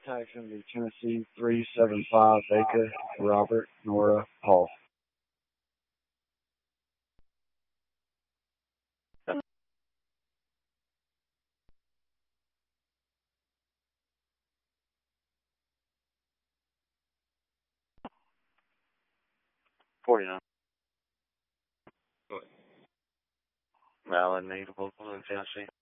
Tag's going to be Tennessee 375 Baker, Robert, Nora, Paul. Valid, native, local, and Tennessee.